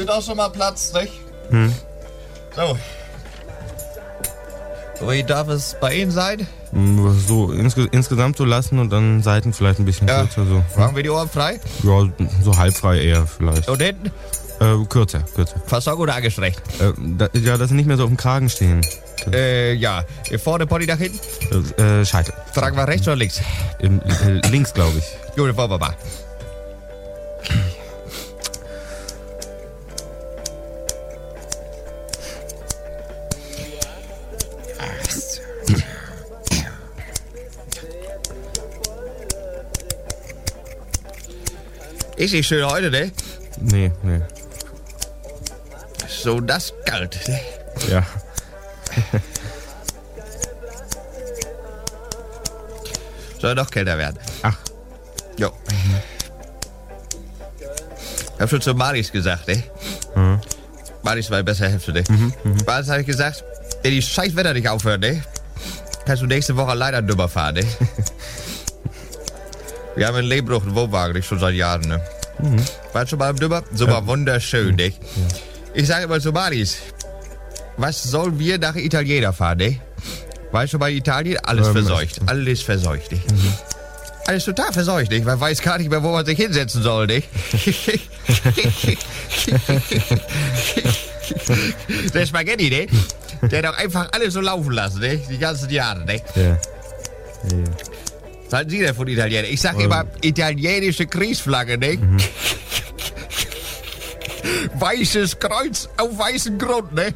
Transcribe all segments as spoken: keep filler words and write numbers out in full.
wird auch schon mal Platz, nicht? Hm. So. Wie darf es bei Ihnen sein? So insge- insgesamt so lassen und dann Seiten vielleicht ein bisschen Ja. kürzer. So. Machen wir die Ohren frei? Ja, so halbfrei eher vielleicht. Und hinten? Äh, kürzer, kürzer. Fasson oder angestreckt? Äh, da, ja, dass sie nicht mehr so auf dem Kragen stehen. Äh, ja. Hier vorne, Pony nach hinten? Äh, äh, Scheitel. Tragen wir rechts oder links? Im, äh, links, glaube ich. Gut, dann wollen wir mal. Ist nicht schön heute, ne? Nee, nee. So, das kalt, ne? Ja. Soll noch kälter werden. Ach. Jo. Ich hab schon zu Maris gesagt, ne? Mhm. Maris war besser Hälfte, ne? Mhm, mhm. Maris habe ich gesagt, wenn die scheiß Wetter nicht aufhört, ne? Kannst du nächste Woche leider dümmer fahren, ne? Wir haben in Lehnbruch einen Wohnwagen, nicht schon seit Jahren, ne? Mhm. War schon mal im Dümmer? Super, Ja. wunderschön, ne? Ja. Ich sage immer zu Maris, was sollen wir nach Italiener fahren, ne? Weißt du, bei Italien alles Ähm, verseucht. Alles verseucht, ne? Mhm. Alles total verseucht, nicht? Man weiß gar nicht mehr, wo man sich hinsetzen soll, nicht? Der Spaghetti, ne? Der hat doch einfach alles so laufen lassen, ne? Die ganzen Jahre, ne? Ja. Ja. Was halten Sie denn von Italienern? Ich sag Ähm. immer, italienische Kriegsflagge, ne? Mhm. Weißes Kreuz auf weißem Grund, ne?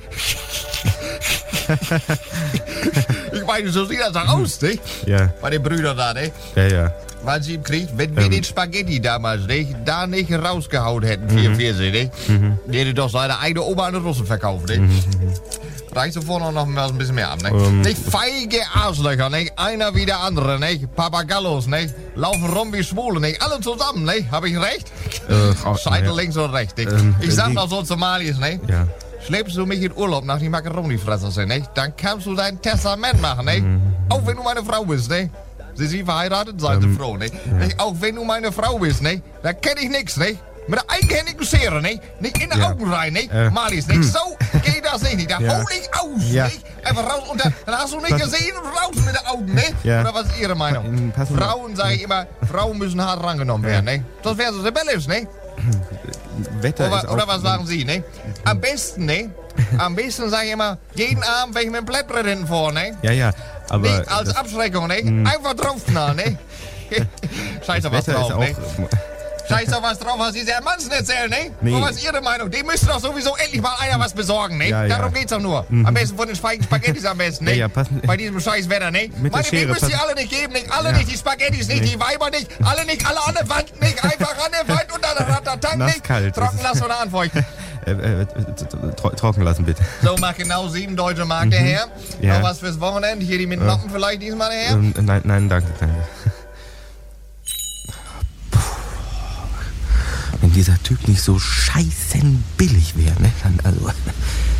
Ich meine, so sieht das doch aus, ne? Ja. Bei den Brüdern da, ne? Ja, ja. Waren sie im Krieg? Wenn wir Ähm. den Spaghetti damals, ne? Da nicht rausgehauen hätten, vierundvierzig, ne? Mhm. Die hätte doch seine eigene Oma an den Russen verkauft, ne? Mhm. Reicht sofort noch, noch mal ein bisschen mehr ab, ne? Ähm. Nicht feige Arschlöcher, ne? Einer wie der andere, ne? Papagallos, ne? Laufen rum wie Schwule, ne? Alle zusammen, ne? Hab ich recht? Äh, auch- Scheitel ja. links und rechts, ne? Ähm, Ich sag die- noch so zu Marius, ne? Ja. Schleppst du mich in Urlaub nach die Macaroni-Fresser sind, ne? Dann kannst du dein Testament machen, ne? Mhm. Auch wenn du meine Frau bist, ne? Sie sind verheiratet, seid Ähm, ihr froh, ne? Auch wenn du meine Frau bist, ne? Da kenn ich nix, ne? Mit der eigenhändigen Schere, ne? Nicht in die Ja. Augen rein, ne? Äh. Marius, ne? So geht das nicht, da Ja. hol ich aus, Ja. ne? Einfach raus und dann, dann hast du nicht gesehen und raus mit den Augen, ne? Ja. Oder was ist Ihre Meinung? Passen Sie- Frauen, sage ich immer, Frauen müssen hart rangenommen werden, ne? Sonst wären sie rebellisch, ne? Wetter Oder, ist auch, oder was sagen Sie, ne? Am besten, ne? Am besten sage ich immer, jeden Abend welche mit dem Blättbrett hinten vor, ne? Ja, ja. Aber Nicht als das Abschreckung, ne? Einfach draufknallen, ne? Scheiß auf was Wetter drauf, ist auch... ne? Scheiß auf was drauf, was Sie der Mann erzählen, ne? Nee. Und was ist Ihre Meinung? Dem müsste doch sowieso endlich mal einer was besorgen, ne? Ja, ja. Darum geht's doch nur. Am besten von den feigen Spaghettis am besten, ne? Ja, ja, passen- Bei diesem scheiß Wetter, ne? Mit der Meine, Schere, die müsst ihr passen- alle nicht geben, nicht? Alle Ja. nicht, die Spaghettis nicht, Nee. die Weiber nicht, alle nicht, alle an der Wand nicht, einfach an der Wand und dann hat der Tank nicht. Nasskalt. Trocken lassen oder anfeuchten. Äh, äh, tro trocken lassen, bitte. So, mach genau sieben deutsche Mark der Herr. Ja. Noch was fürs Wochenende? Hier die mit Noppen vielleicht diesmal der Herr? Ähm, nein, nein, danke, danke. Puh. Wenn dieser Typ nicht so scheißen billig wäre, ne? Dann, also,